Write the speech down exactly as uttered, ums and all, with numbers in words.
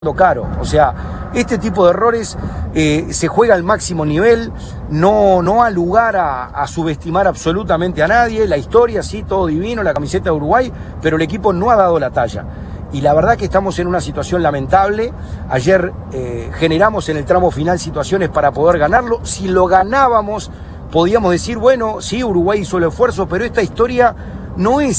caro, o sea, este tipo de errores eh, se juega al máximo nivel, no, no ha lugar a, a subestimar absolutamente a nadie, la historia sí, todo divino, la camiseta de Uruguay, pero el equipo no ha dado la talla. Y la verdad que estamos en una situación lamentable. Ayer eh, generamos en el tramo final situaciones para poder ganarlo. Si lo ganábamos, podíamos decir, bueno, sí, Uruguay hizo el esfuerzo, pero esta historia no es